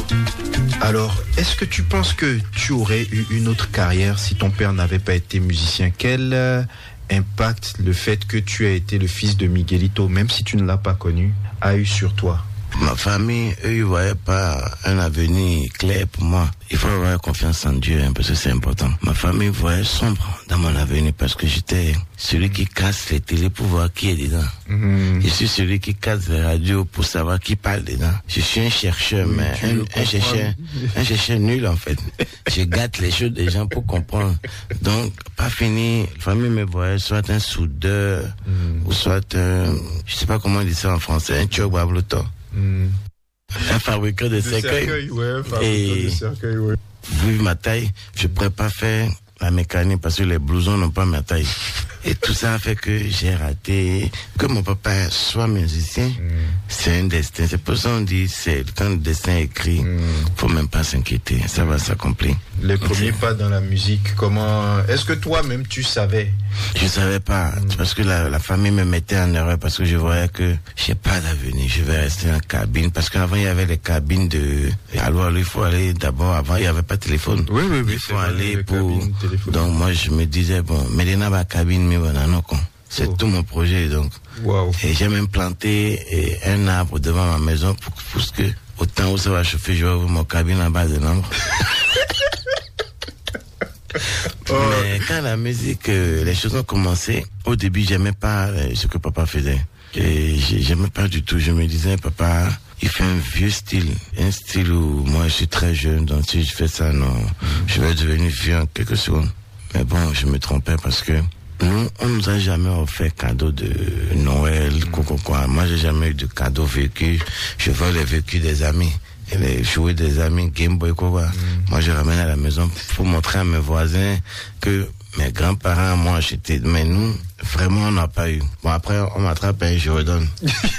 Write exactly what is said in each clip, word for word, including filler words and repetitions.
Alors, est-ce que tu penses que tu aurais eu une autre carrière si ton père n'avait pas été musicien? Quel euh, impact le fait que tu aies été le fils de Miguelito, même si tu ne l'as pas connu, a eu sur toi? Ma famille, eux, ils ne voyaient pas un avenir clair pour moi. Il faut avoir confiance en Dieu, hein, parce que c'est important. Ma famille voyait sombre dans mon avenir parce que j'étais celui qui casse les télés pour voir qui est dedans. Mmh. Je suis celui qui casse les radios pour savoir qui parle dedans. Je suis un chercheur, oui, mais un, un chercheur, un chercheur nul en fait. Je gâte les choses des gens pour comprendre. Donc, pas fini. La famille me voyait soit un soudeur, mmh. ou soit un, je sais pas comment on dit ça en français, un tchobabloto. Mmh. Un fabricant de, de cercueils. cercueil, ouais, un fabricant et de cercueil, ouais. Vu ma taille, je ne pourrais pas faire la mécanique parce que les blousons n'ont pas ma taille. Et tout ça a fait que j'ai raté. Que mon papa soit musicien, mm. c'est un destin. C'est pour ça qu'on dit, c'est, quand le destin est écrit, il mm. ne faut même pas s'inquiéter. Ça va s'accomplir. Les premiers pas dans la musique, comment... Est-ce que toi-même, tu savais? Je ne savais pas. Mm. Parce que la, la famille me mettait en erreur. Parce que je voyais que je n'ai pas d'avenir. Je vais rester en cabine. Parce qu'avant, il y avait les cabines de... Alors, il faut aller d'abord. Avant, il n'y avait pas de téléphone. Oui, oui, oui. Il faut aller pour... Donc, moi, je me disais, bon, mais il y a ma cabine, mais bon, non, con. C'est oh. tout mon projet, donc. Wow. Et j'ai même planté et, un arbre devant ma maison pour, pour que, au temps où ça va chauffer, je vais ouvrir mon cabine en bas de l'arbre. oh. Mais quand la musique, euh, les choses ont commencé, au début, j'aimais pas euh, ce que papa faisait. Et j'aimais pas du tout. Je me disais, papa, il fait un vieux style. Un style où moi, je suis très jeune, donc si je fais ça, non, mm. je vais devenir vieux en quelques secondes. Mais bon, je me trompais parce que nous, on nous a jamais offert cadeau de Noël, mmh. quoi, quoi, quoi. Moi, j'ai jamais eu de cadeau vécu. Je vole les vécus des amis. Et les jouets des amis, Game Boy, quoi, quoi. Mmh. Moi, je ramène à la maison pour montrer à mes voisins que mes grands-parents m'ont acheté. Mais nous, vraiment, on n'a pas eu. Bon, après, on m'attrape et je redonne.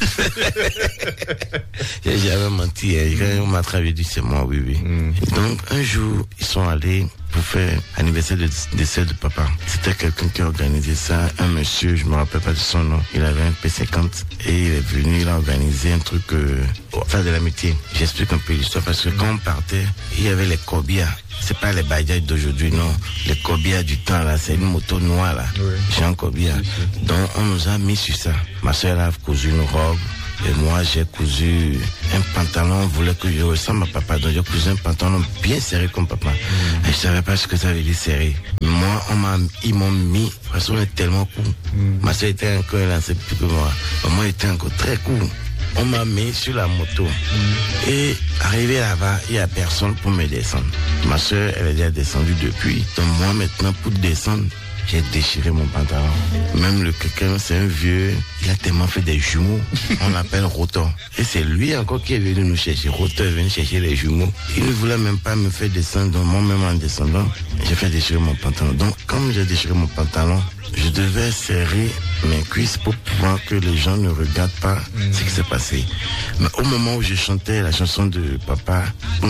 J'ai jamais menti. Hein. Quand on m'attrape, j'ai dit, c'est moi, oui, oui. Mmh. Donc, un jour, ils sont allés pour faire l'anniversaire de décès de papa. C'était quelqu'un qui a organisé ça, un monsieur, je me rappelle pas de son nom, il avait un P cinquante et il est venu, il a organisé un truc, euh, faire de l'amitié. J'explique un peu l'histoire parce que quand on partait, il y avait les cobias. C'est pas les bajaj d'aujourd'hui, non. Les cobias du temps, là, c'est une moto noire, là. Oui. J'ai un cobia. Oui, oui. Donc, on nous a mis sur ça. Ma soeur a cousu une robe. Et moi, j'ai cousu un pantalon. On voulait que je ressemble à papa. Donc, j'ai cousu un pantalon bien serré comme papa. Mm. Et je savais pas ce que ça veut dire serré. Mais moi, on m'a, ils m'ont mis, parce qu'on est tellement court. Mm. Ma soeur était encore là, c'est plus que moi. Mais moi, j'étais encore très court. On m'a mis sur la moto. Mm. Et arrivé là-bas, il n'y a personne pour me descendre. Ma soeur, elle est déjà descendue depuis. Donc, moi, maintenant, pour descendre, j'ai déchiré mon pantalon. Même le quelqu'un, c'est un vieux, il a tellement fait des jumeaux. On l'appelle Roto. Et c'est lui encore qui est venu nous chercher. Roto est venu chercher les jumeaux. Il ne voulait même pas me faire descendre. Donc moi-même en descendant, j'ai fait déchirer mon pantalon. Donc comme j'ai déchiré mon pantalon, je devais serrer mes cuisses pour pouvoir que les gens ne regardent pas mmh. ce qui s'est passé. Mais au moment où je chantais la chanson de papa,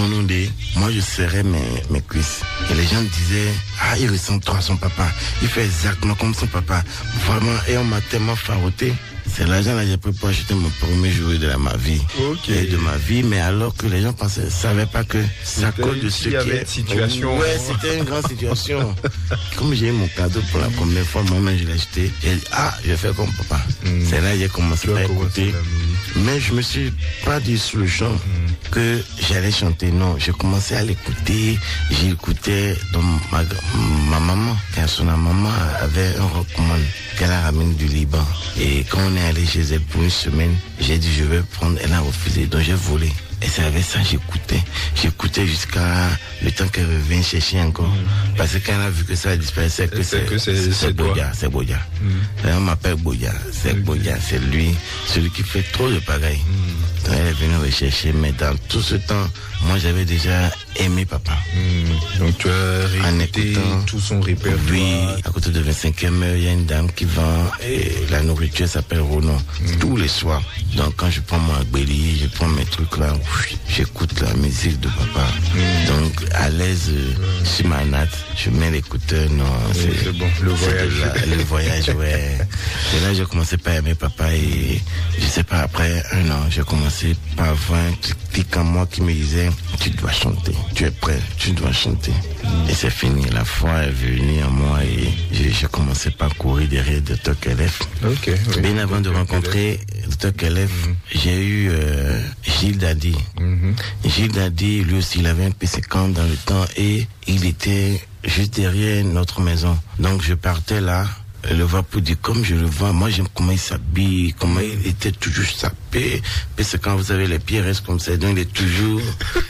moi je serrais mes, mes cuisses. Et les gens disaient, ah, il ressemble trop à son papa. Il fait exactement comme son papa. Vraiment, et on m'a tellement faroté. C'est l'argent là j'ai pris pour acheter mon premier jouet de la, ma vie. Okay. De ma vie, mais alors que les gens pensaient, ne savaient pas que c'est à cause de ce qui est. Situation. Ouais, c'était une grande situation. Comme j'ai eu mon cadeau pour la première fois, moi-même je l'ai acheté. J'ai dit, ah, je vais faire comme papa. Mm. C'est là que j'ai commencé à écouter. Mais je me suis pas dit sur le champ mm. que j'allais chanter. Non, j'ai commencé à l'écouter. J'écoutais donc ma, ma maman, quand son maman avait un rockman qu'elle a ramené du Liban. Et quand on est allé chez elle pour une semaine, j'ai dit je vais prendre, elle a refusé, donc j'ai volé. Et c'est avec ça j'écoutais. J'écoutais jusqu'à le temps qu'elle revient chercher encore. Mmh. Parce que quand elle a vu que ça a disparu, c'est que c'est, c'est, c'est, c'est Boya. C'est Boya. Mmh. On m'appelle Boya. C'est mmh. Boya. C'est lui, celui qui fait trop de pagaille. Mmh. Donc elle est venue rechercher. Mais dans tout ce temps, moi j'avais déjà aimé papa. Mmh. Donc tu as réécouté tout son répertoire. Oui, à côté de vingt-cinquième heure, il y a une dame qui vend et la nourriture s'appelle Rono. Mmh. Tous les soirs. Donc quand je prends mon agbeli, je prends mes trucs là, j'écoute la musique de papa. Mmh. Donc à l'aise euh, mmh. sur ma natte, je mets l'écouteur. Non, oui, c'est, c'est bon. Le voyage. La, le voyage, ouais. Et là j'ai commencé par aimer papa et je sais pas, après un an, j'ai commencé commencé par voir un clic en moi qui me disait, tu dois chanter, tu es prêt, tu dois chanter. Et c'est fini, la foi est venue en moi et j'ai, j'ai commencé par courir derrière Docteur Kelef. Okay, oui. Bien avant de rencontrer Docteur Kelef, mm-hmm. j'ai eu euh, Gilles Dadi. Mm-hmm. Gilles Dadi, lui aussi, il avait un P C camp dans le temps et il était juste derrière notre maison. Donc je partais là, le voir pour dire comme je le vois, moi j'aime comment il s'habille, comment il était toujours sapé. Puis c'est quand vous avez les pieds restent comme ça, donc il est toujours.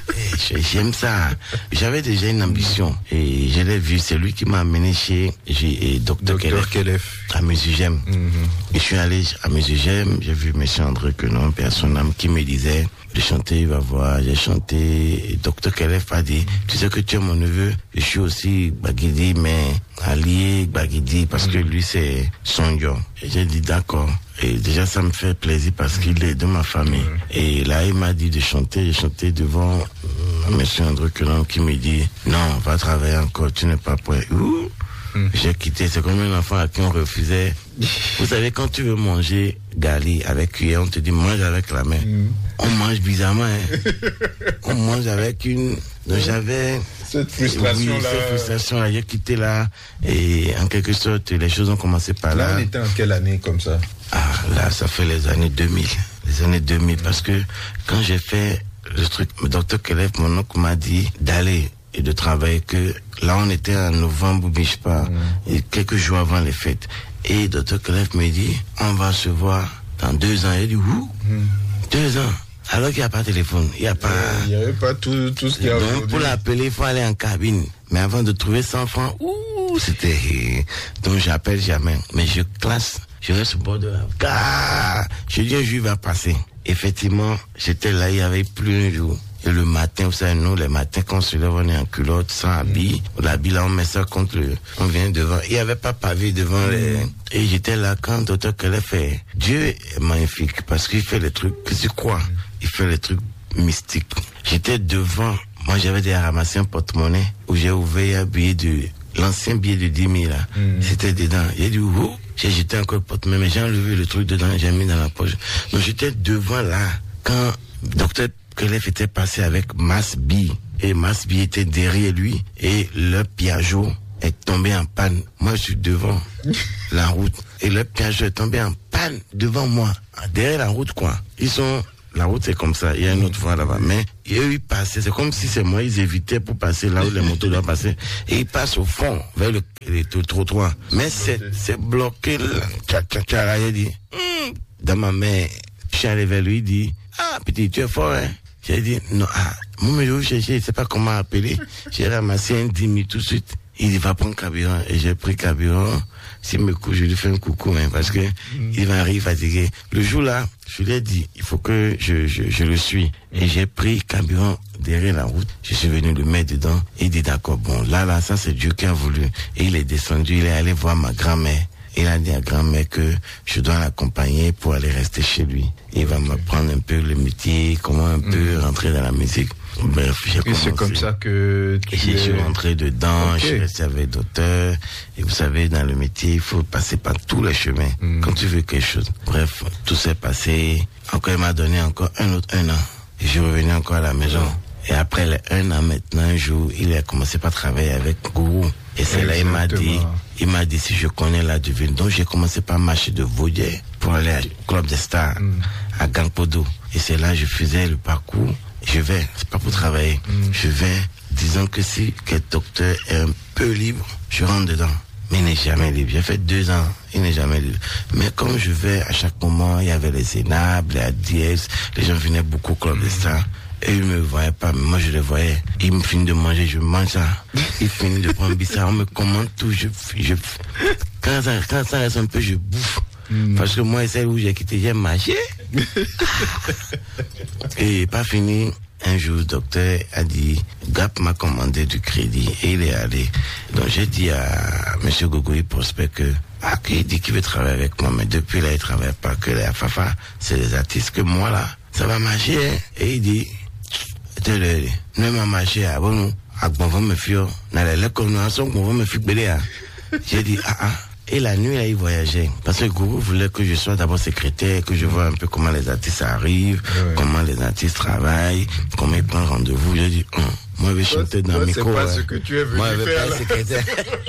Et j'aime ça. J'avais déjà une ambition et je l'ai vu. C'est lui qui m'a amené chez Docteur Kelef à Musigem. Mm-hmm. Et je suis allé à Musigem, j'ai vu Monsieur André Quenon, personne âme qui me disait de chanter, il va voir. J'ai chanté. Docteur Kelef a dit, tu sais que tu es mon neveu. Je suis aussi Baguidi, mais allié Baguidi parce mm-hmm. que lui c'est Sonjo. Et j'ai dit d'accord. Et déjà ça me fait plaisir parce qu'il est de ma famille. Mmh. Et là il m'a dit de chanter, j'ai chanté devant euh, Monsieur André Quenon qui me dit non, va travailler encore, tu n'es pas prêt. Ouh, mmh. J'ai quitté, c'est comme un enfant à qui on refusait. Vous savez, quand tu veux manger gali avec cuillère, on te dit mange avec la main. Mmh. On mange bizarrement, hein. On mange avec une. Donc j'avais cette frustration oui, là. Cette frustration là, j'ai quitté là et en quelque sorte les choses ont commencé par là. Là, on était en quelle année comme ça? Ah, là, ça fait les années deux mille. Les années deux mille, parce que quand j'ai fait le truc, le Docteur Kelef, mon oncle m'a dit d'aller et de travailler, que là, on était en novembre, ou bien je sais pas, mm. et quelques jours avant les fêtes. Et Docteur Kelef me dit, on va se voir dans deux ans. Il dit, où? Mm. Deux ans. Alors qu'il n'y a pas de téléphone, il n'y a pas... Il n'y avait pas tout, tout ce qu'il y a Donc, aujourd'hui. pour l'appeler, il faut aller en cabine. Mais avant de trouver cent francs, ouh, c'était... Donc, j'appelle jamais. Mais je classe, je reste au bord de la... Ah, je dis, un jour, il va passer. Effectivement, j'étais là, il n'y avait plus un jour. Et le matin, vous savez, nous, les matins, quand on se lève, on est en culotte, sans habit. Mm. L'habit, là, on met ça contre le... On vient devant. Il n'y avait pas pavé devant mm. les... Et j'étais là quand Docteur Kelef fait... Dieu est magnifique parce qu'il fait les trucs que tu crois. Mm. Il fait les trucs mystiques. J'étais devant... Moi, j'avais déjà ramassé un porte-monnaie où j'ai ouvert un billet de... L'ancien billet de dix mille, là. Mm. C'était dedans. J'ai dit, oh, j'ai jeté encore le porte-monnaie, mais j'ai enlevé le truc dedans, j'ai mis dans la poche. Donc, j'étais devant là quand Docteur Kelef était passé avec Masbi et Masbi était derrière lui et le Piaggio est tombé en panne. Moi je suis devant la route et le Piaggio est tombé en panne devant moi, derrière la route quoi. Ils sont, la route c'est comme ça, il y a une autre voie là-bas, mais eux ils passaient, c'est comme si c'est moi, ils évitaient pour passer là où les motos doivent passer et ils passent au fond vers le, le, le trottoir. Mais c'est, c'est bloqué là, tcha tcha tcha, il dit, hm, dans ma main, je suis allé vers lui, il dit, ah petit tu es fort hein. J'ai dit, non, ah, moi, je vais chercher, je ne sais pas comment appeler. J'ai ramassé un dix mille tout de suite. Il dit, va prendre carburant. Et j'ai pris carburant. S'il me couche, je lui fais un coucou, hein, parce que mm. il va arriver fatigué. Le jour-là, je lui ai dit, il faut que je, je, je le suis. Et j'ai pris carburant derrière la route. Je suis venu le mettre dedans. Et il dit, d'accord, bon, là, là, ça, c'est Dieu qui a voulu. Et il est descendu, il est allé voir ma grand-mère. Il a dit à grand-mère que je dois l'accompagner pour aller rester chez lui. Il va m'apprendre un peu le métier, comment un mmh. peu rentrer dans la musique. Bref, j'ai commencé. Et c'est comme ça que tu et je suis es... rentré dedans, okay. Je suis resté avec d'auteur. Et vous savez, dans le métier, il faut passer par tous les chemins mmh. quand tu veux quelque chose. Bref, tout s'est passé. Encore, il m'a donné encore un autre un an. Et je suis revenu encore à la maison. Et après les un an maintenant, un jour, il a commencé par travailler avec Gourou. Et c'est là, il m'a dit, il m'a dit si je connais la devine. Donc j'ai commencé par marcher de Vaudier pour aller au Club des Stars, mm. à Gangpodo. Et c'est là, je faisais le parcours. Je vais, c'est pas pour travailler. Mm. Je vais, disons que si quel docteur est un peu libre, je rentre dedans. Mais il n'est jamais libre. J'ai fait deux ans, il n'est jamais libre. Mais comme je vais, à chaque moment, il y avait les Zénab, les A D S, les gens venaient beaucoup au Club des Stars. Et ils ne me voyaient pas, mais moi je les voyais. Ils me finissent de manger, je mange ça. Ils finissent de prendre ça, on me commande tout. Je, je, quand, ça, quand ça reste un peu, je bouffe. Mm. Parce que moi, celle où j'ai quitté, j'ai mangé. Et pas fini. Un jour, le docteur a dit, Gap m'a commandé du crédit et il est allé. Donc j'ai dit à M. Gogoï Prospect que, ah, qu'il dit qu'il veut travailler avec moi, mais depuis là, il ne travaille pas que les Afafa, c'est les artistes que moi là, ça va marcher. Hein? Et il dit, ne m'a marché à bon, à bon, me fier, n'a la comme nous, à son qu'on va me fier belé. J'ai dit, ah, ah. Et la nuit, là, il voyageait. Parce que Gourou voulait que je sois d'abord secrétaire, que je vois un peu comment les artistes arrivent, ouais. comment les artistes travaillent, comment ils prennent rendez-vous. J'ai dit, hum, moi, je vais chanter dans le micro. C'est pas ouais. ce que tu es venu moi, je vais faire. Pas être secrétaire.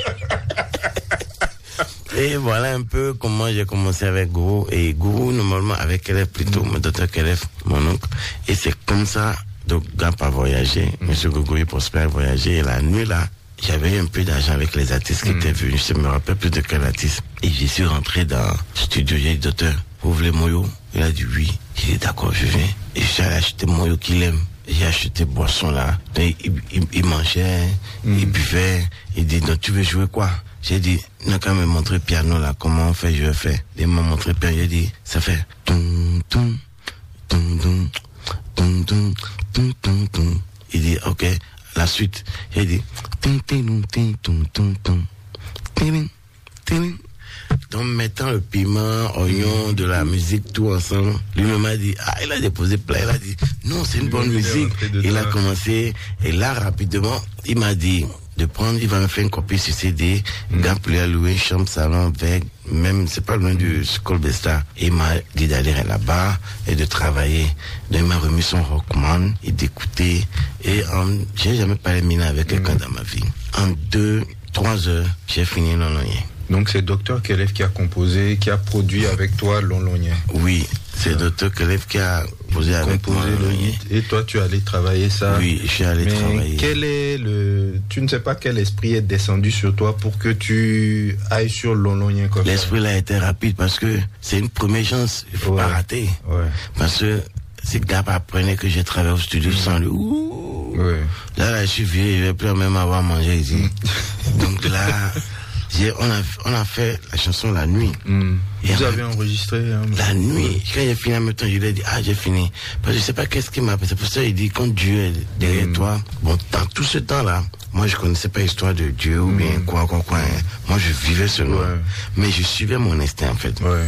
Et voilà un peu comment j'ai commencé avec Gourou. Et Gourou, normalement, avec Kelef plutôt, mon docteur Kelef, mon oncle. Et c'est comme ça, donc, Gap a voyagé. Mm. Monsieur Gogoui Prosper a voyagé. Et la nuit, là, j'avais un peu d'argent avec les artistes qui mm. étaient venus. Je me rappelle plus de quel artiste. Et je suis rentré dans le studio. J'ai dit, docteur, vous voulez Moyo? Il a dit oui. J'ai dit, d'accord, je viens. Et j'ai allé acheter Moyo qu'il aime. J'ai acheté boisson là. Il, il, il mangeait, mm. il buvait. Il dit, donc, tu veux jouer quoi? J'ai dit, il n'a qu'à me montrer le piano là, comment on fait, je vais faire. Il m'a montré le piano, j'ai dit, ça fait toum, toum, toum, toum, toum, toum, toum, toum, toum. Il dit, ok, la suite. J'ai dit, toum, toum, toum, toum, toum, toum, toum, toum. Donc, mettant le piment, oignon, de la musique, tout ensemble, lui m'a dit, ah, il a déposé plein, il a dit, non, c'est une bonne musique. Il a commencé, et là, rapidement, il m'a dit, de prendre, il va me faire une copie sur C D, mm. Gap lui a loué une chambre, salon, avec, même, c'est pas loin du Skolbesta. Il m'a dit d'aller là-bas et de travailler. Donc, il m'a remis son Rockman, et d'écouter, et um, j'ai jamais parlé mina avec quelqu'un mm. dans ma vie. En deux, trois heures, j'ai fini Lon-Lon-Yen. Donc c'est docteur Kelef qui a composé, qui a produit avec toi Lon-Lon-Yen. Oui, c'est docteur Kelef qui a composé avec moi Lon-Lon-Yen. Et toi tu es allé travailler ça. Oui, je suis allé Mais travailler. Quel est le, tu ne sais pas quel esprit est descendu sur toi pour que tu ailles sur Lon-Lon-Yen comme ça. L'esprit là était rapide parce que c'est une première chance, il faut ouais. pas rater. Ouais. Parce que si Gap apprenait que j'ai travaillé au studio mmh. sans lui, ouh, ouais. là, là je suis vieux, je vais plus même avoir mangé ici. Donc là. J'ai, on, a, on a fait la chanson la nuit. Mm. Vous avez enregistré hein, la nuit. Quand j'ai fini en même temps, je lui ai dit, ah, j'ai fini. Parce que je sais pas qu'est-ce qui m'a fait. C'est pour ça qu'il dit, quand Dieu est derrière mm. toi, bon, dans tout ce temps-là, moi, je connaissais pas l'histoire de Dieu ou mm. bien quoi, quoi, quoi. Hein. Moi, je vivais ce nom. Ouais. Mais je suivais mon instinct, en fait. Ouais.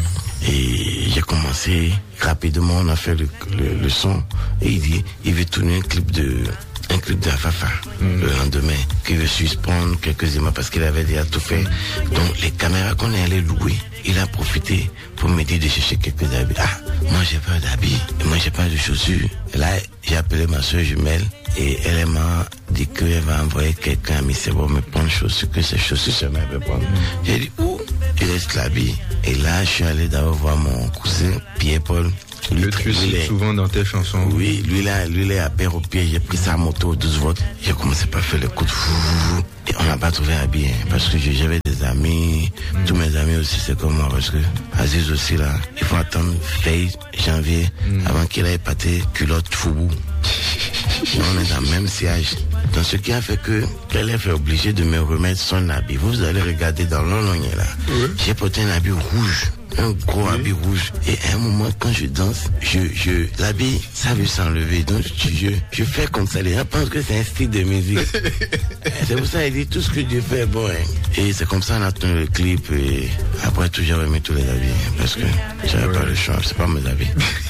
Et j'ai commencé rapidement, on a fait le, le, le son. Et il dit, il veut tourner un clip de... un clip de Fafa mmh. le lendemain qui veut suspendre quelques images parce qu'il avait déjà tout fait. Donc les caméras qu'on est allé louer, il a profité pour me dire de chercher quelques habits. Ah, moi j'ai pas d'habits, et moi j'ai pas de chaussures. Et là j'ai appelé ma soeur jumelle et elle m'a dit qu'elle va envoyer quelqu'un à Missebo me prendre chaussures, que ces chaussures se m'avaient prendre. Mmh. J'ai dit où? Il reste l'habit. Et là je suis allé d'abord voir mon cousin Pierre-Paul. Lui, que tu cites souvent dans tes chansons. Oui, lui là, lui là, à paire au pied, j'ai pris sa moto douze volts, j'ai commencé par faire le coup de fou. Et on n'a pas trouvé habillé, hein, parce que j'avais des amis, mm. tous mes amis aussi, c'est comme moi, parce que Aziz aussi là, il faut attendre fin janvier, mm. avant qu'il ait pâté culotte foubou. On est dans le même siège. Donc ce qui a fait que Kelef est obligé de me remettre son habit. Vous allez regarder dans Lon-Lon-Yen là. Oui. J'ai porté un habit rouge. Un gros oui. habit rouge. Et à un moment, quand je danse, je, je, l'habit, ça veut s'enlever. Donc, je, je fais comme ça. Les gens pensent que c'est un style de musique. C'est pour ça qu'il dit tout ce que Dieu fait est bon. Hein. Et c'est comme ça qu'on a tourné le clip. Et après, tout, j'ai remis tous les habits. Hein, parce que j'avais oui. pas le choix. C'est pas mes habits.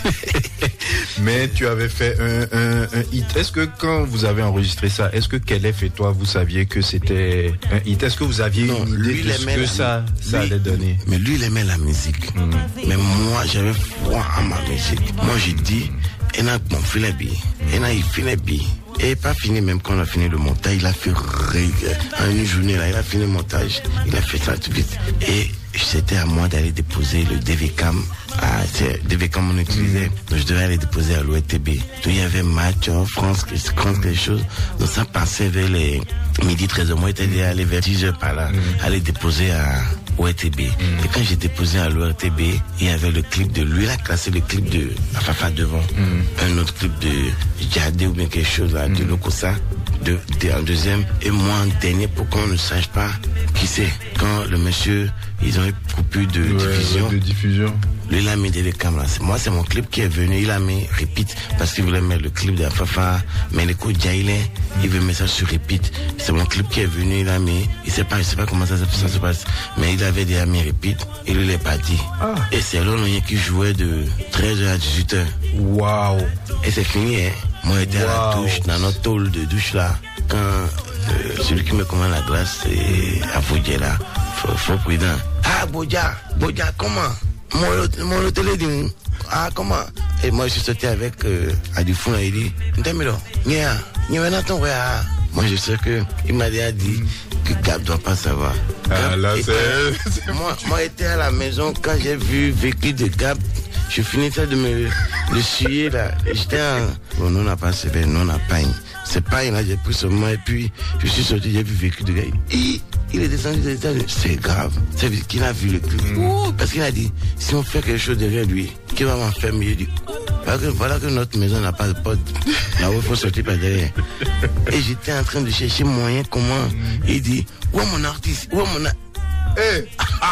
Mais tu avais fait un, un, un hit. Est-ce que quand vous avez enregistré ça, est-ce que Kelef et toi, vous saviez que c'était un hit? Est-ce que vous aviez non, une idée de ce que ça, ça lui, allait donner? Mais lui, il aimait la musique. Mmh. Mais moi, j'avais froid à ma musique. Moi, j'ai dit, et là, mon filet bi, et là, il filet bi. Et pas fini, même quand on a fini le montage, il a fait en une journée là, il a fini le montage, il a fait ça tout vite. Et c'était à moi d'aller déposer le D V Cam. Ah, c'est D V Cam on utilisait. Mmh. Donc je devais aller déposer à l'O R T B. Donc il y avait match en France, France, quelque chose. Donc ça passait vers les midi treize heures. Moi, j'étais allé vers dix heures par là, mmh. aller déposer à O R T B. Mmh. Et quand j'ai déposé à l'O R T B, il y avait le clip de lui, il a classé le clip de Fafa devant. Mmh. Un autre clip de Djadé ou bien quelque chose là, mmh. de Lokosa. De, de, en deuxième. Et moi en dernier pour qu'on ne sache pas qui c'est. Quand le monsieur, ils ont eu coupure de ouais, diffusion. de diffusion. Lui, il a mis des caméras. Moi, c'est mon clip qui est venu. Il a mis repeat parce qu'il voulait mettre le clip de Fafa. Mais les coups Jailé, il veut mettre ça sur repeat. C'est mon clip qui est venu. Il a mis. Il sait pas, il sait pas comment ça, ça se passe. Mais il avait déjà mis repeat. Et lui, il est parti. Ah. Et c'est Lon-Lon-Yen qui jouait de treize heures à dix-huit heures. Waouh. Et c'est fini, hein. Moi, j'étais wow. à la douche, dans notre tôle de douche là. Quand euh, celui qui me commande la glace, c'est à Foudier là. Faut, faut prudent. Ah, ah, Bodja, Bodja, comment? Mon, mon hôtel est dit, ah, comment? Et moi, je suis sorti avec euh, Adifou, il dit, Ndemilo, Nia, Nia, Nathan, ouais, moi, je sais que il m'a déjà dit que Gab ne doit pas savoir. Ah, là, c'est... Moi, moi, j'étais à la maison quand j'ai vu vécu de Gab. Je finissais de me le suyer là. J'étais en... Bon, non, on n'a pas sévère, non, on n'a pas. C'est pas là, j'ai pris ce moment et puis je suis sorti, j'ai vu vécu de gars. Il, il est descendu des États-Unis. C'est grave. C'est qu'il a vu le truc. Mm. Parce qu'il a dit, si on fait quelque chose derrière lui, qui va m'en faire mieux? Il dit, voilà que, voilà que notre maison n'a pas de pote. Là où il faut sortir par derrière. Et j'étais en train de chercher moyen comment. Il dit, où est mon artiste? Où est mon artiste? Hey.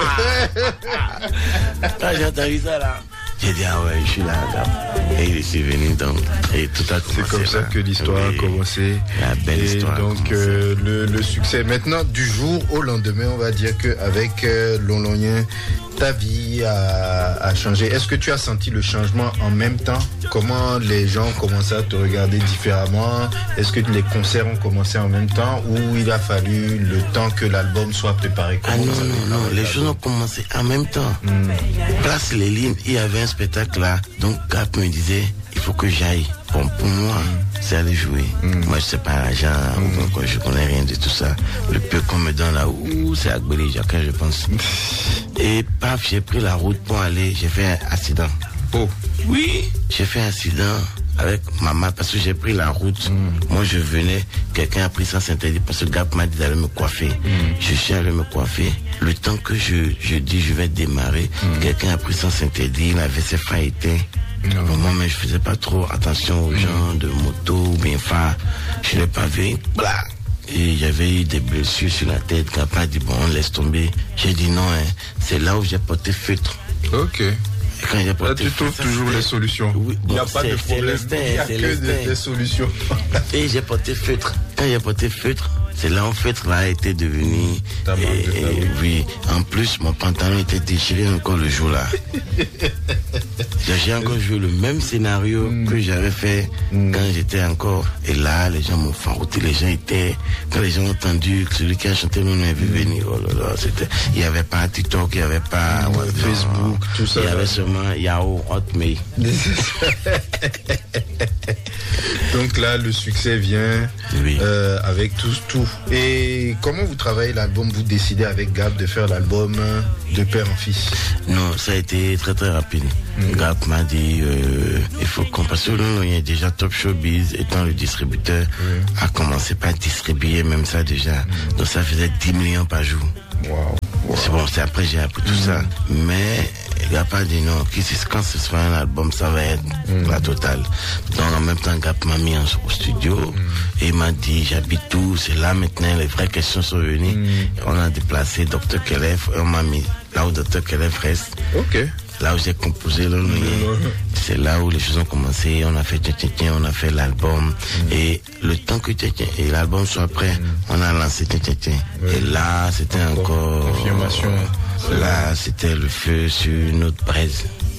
Quand j'ai entendu ça là, j'ai dit ah ouais, je suis là, là. Et il est venu donc et tout a commencé. C'est comme ça là. que l'histoire oui. a commencé. La belle et histoire. Donc euh, le, le succès. Maintenant, du jour au lendemain, on va dire qu'avec euh, Lon-Lonien, ta vie a, a changé. Est-ce que tu as senti le changement en même temps? Comment les gens ont commencé à te regarder différemment? Est-ce que les concerts ont commencé en même temps ou il a fallu le temps que l'album soit préparé? Ah non, non, non, les choses ont commencé en même temps. Mm. Place les lignes, il y avait un spectacle là. Donc Gap me disait, il faut que j'aille. Bon, pour moi, mm. c'est aller jouer. Mm. Moi, je sais pas l'argent, mm. je connais rien de tout ça. Le peu qu'on me donne là, ouh, c'est Agbélé Jacquin, je pense. Et paf, j'ai pris la route pour aller, j'ai fait un accident. Oh. Oui, j'ai fait un accident avec maman parce que j'ai pris la route. Mm. Moi, je venais, quelqu'un a pris ça s'interdit parce que le gars m'a dit d'aller me coiffer. Mm. Je suis allé me coiffer. Le temps que je, je dis je vais démarrer, mm. quelqu'un a pris ça s'interdit, il avait ses freins éteints. Bon, moi, mais je faisais pas trop attention aux gens de moto ou bien phare. Je l'ai pas vu. Blah. Et j'avais eu des blessures sur la tête. Quand papa dit bon, on laisse tomber. J'ai dit non, hein. C'est là où j'ai porté feutre. Ok. Et quand j'ai porté là, tu trouves toujours les solutions. Oui, il n'y a bon, pas de problème. Il n'y a que des, des solutions. Et j'ai porté feutre. Quand j'ai porté feutre, c'est là où feutre là était devenu. Et, et, oui, en plus, mon pantalon était déchiré encore le jour là. J'ai encore joué le même scénario mm. que j'avais fait mm. quand j'étais encore. Et là, les gens m'ont farouté. Les gens étaient. Quand les gens ont entendu que celui qui a chanté nous avait mm. venu, oh là là, c'était. Il n'y avait pas TikTok, il n'y avait pas mm. ouais, Facebook, non, tout ça. Il y avait seulement Yahoo, Hotmail. Donc là, le succès vient oui. euh, avec tout, tout. Et comment vous travaillez l'album? Vous décidez avec Gab de faire l'album de père en fils? Non, ça a été très très rapide. Mmh. Gab m'a dit euh, il faut qu'on passe au nom. Il y a déjà Top Showbiz étant le distributeur mmh. a commencé par distribuer même ça déjà. Mmh. Donc ça faisait dix millions par jour. Wow. Wow. C'est bon, c'est après j'ai appris tout mmh. ça. Mais il n'a pas dit non, quand ce sera un album, ça va être mmh. la totale. Donc en même temps, Gap m'a mis au studio mmh. et il m'a dit j'habite tout, c'est là maintenant, les vraies questions sont venues. Mmh. On a déplacé Docteur Kelef et on m'a mis là où Docteur Kelef reste. Ok. Là où j'ai composé le mmh. c'est là où les choses ont commencé. On a fait tchè tchè tchè, on a fait l'album. Mmh. Et le temps que tchè tchè et l'album soit prêt, mmh. on a lancé tchè tchè tchè. Mmh. Et là, c'était encore. Confirmation. Là, c'était le feu sur notre braise.